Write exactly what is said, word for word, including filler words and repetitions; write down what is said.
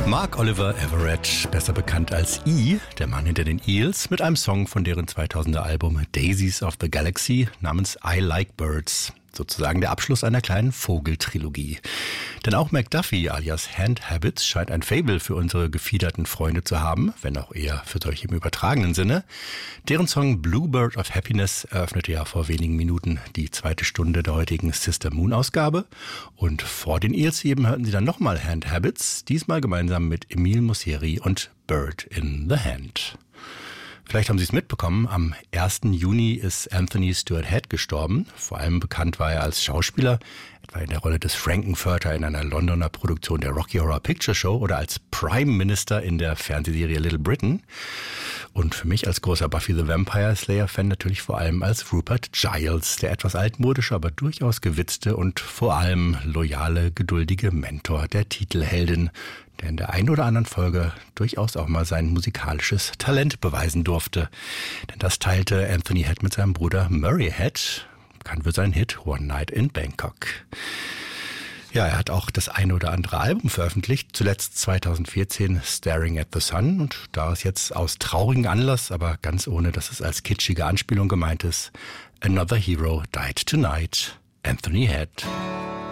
Mark Oliver Everett, besser bekannt als E., der Mann hinter den Eels, mit einem Song von deren zweitausender Album Daisies of the Galaxy namens I Like Birds. Sozusagen der Abschluss einer kleinen Vogeltrilogie. Denn auch McDuffie alias Hand Habits scheint ein Faible für unsere gefiederten Freunde zu haben, wenn auch eher für solche im übertragenen Sinne. Deren Song Bluebird of Happiness eröffnete ja vor wenigen Minuten die zweite Stunde der heutigen Sister Moon Ausgabe. Und vor den Eels eben hörten sie dann nochmal Hand Habits, diesmal gemeinsam mit Emile Mosseri und Bird in the Hand. Vielleicht haben Sie es mitbekommen, am ersten Juni ist Anthony Stewart Head gestorben. Vor allem bekannt war er als Schauspieler, etwa in der Rolle des Frankenfurter in einer Londoner Produktion der Rocky Horror Picture Show oder als Prime Minister in der Fernsehserie Little Britain. Und für mich als großer Buffy the Vampire Slayer-Fan natürlich vor allem als Rupert Giles, der etwas altmodische, aber durchaus gewitzte und vor allem loyale, geduldige Mentor der Titelheldin, der in der einen oder anderen Folge durchaus auch mal sein musikalisches Talent beweisen durfte. Denn das teilte Anthony Head mit seinem Bruder Murray Head, bekannt für seinen Hit One Night in Bangkok. Ja, er hat auch das eine oder andere Album veröffentlicht, zuletzt zweitausendvierzehn Staring at the Sun, und daraus jetzt aus traurigem Anlass, aber ganz ohne, dass es als kitschige Anspielung gemeint ist, Another Hero Died Tonight, Anthony Head.